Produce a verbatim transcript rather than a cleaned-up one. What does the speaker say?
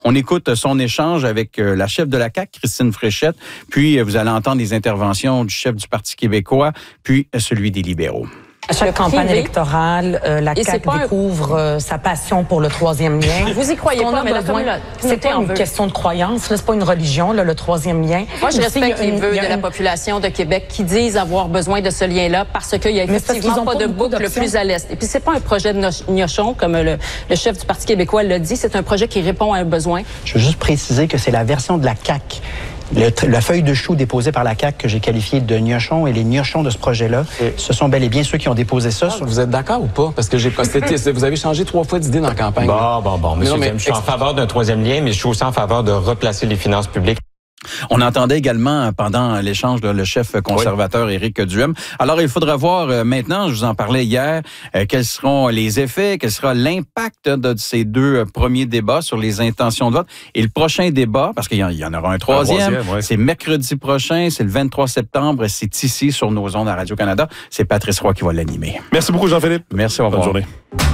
On écoute son échange avec la chef de la C A Q, Christine Fréchette, puis vous allez entendre les interventions du chef du Parti québécois, puis celui des libéraux. À chaque campagne électorale, euh, la C A Q découvre un... euh, sa passion pour le troisième lien. Vous y croyez pas, mais besoin... la C'est pas une veut. question de croyance, c'est pas une religion, là, le troisième lien. Moi, je respecte les vœux de la population de Québec qui disent avoir besoin de ce lien-là parce qu'il y a effectivement pas de boucle plus à l'est. Et puis, c'est pas un projet de gnochon, comme le, le chef du Parti québécois l'a dit, c'est un projet qui répond à un besoin. Je veux juste préciser que c'est la version de la C A Q. Le, la feuille de chou déposée par la C A Q que j'ai qualifiée de gnochon et les gnochons de ce projet-là, et ce sont bel et bien ceux qui ont déposé ça. Ah, sur... Vous êtes d'accord ou pas? Parce que j'ai posté, vous avez changé trois fois d'idée dans la campagne. Bon, bon, bon. Monsieur Duhem, je suis en faveur d'un troisième lien, mais je suis aussi en faveur de replacer les finances publiques. On entendait également pendant l'échange là, le chef conservateur oui. Éric Duhem. Alors, il faudra voir euh, maintenant, je vous en parlais hier, euh, quels seront les effets, quel sera l'impact de ces deux euh, premiers débats sur les intentions de vote. Et le prochain débat, parce qu'il y en, il y en aura un troisième, un troisième ouais. c'est mercredi prochain, c'est le vingt-trois septembre, c'est ici sur nos ondes à Radio-Canada. C'est Patrice Roy qui va l'animer. Merci beaucoup, Jean-Philippe. Merci, au revoir. Bonne journée.